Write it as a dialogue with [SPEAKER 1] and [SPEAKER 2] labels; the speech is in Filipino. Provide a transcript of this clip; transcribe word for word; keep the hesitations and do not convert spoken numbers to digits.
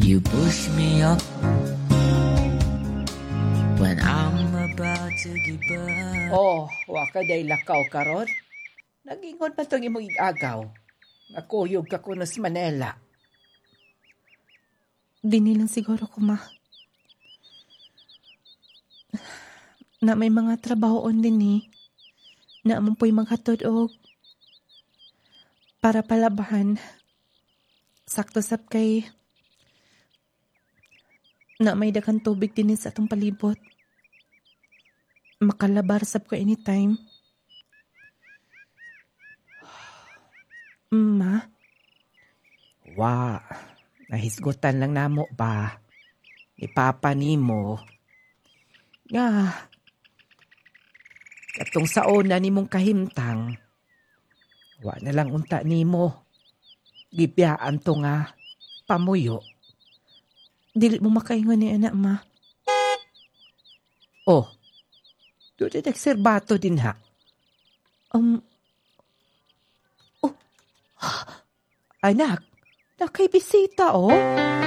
[SPEAKER 1] You push me up when I'm about to give up.
[SPEAKER 2] Oh, waka day lakaw karon. Nagingon pa itong imong igagaw. Nakuyog ka kuno sa Manila.
[SPEAKER 3] Dini lang siguro ko, ma. Na may mga trabahoon din eh. Na amon po'y maghatod og para palabahan. Sakto sap kay na may daghang tubig din sa atong palibot. Makalabar sap ko anytime. Ma?
[SPEAKER 2] Wa, nahisgutan lang namo ba? Ni Papa nimo. Nga, katong saona nimong kahimtang, wa na lang unta nimo. Gibiyaan to nga, pamuyo.
[SPEAKER 3] Dili mo makaingon ni anak, ma.
[SPEAKER 2] Oh, doon din nagserbato din ha.
[SPEAKER 3] Um,
[SPEAKER 2] Anak, nakaibisita oh.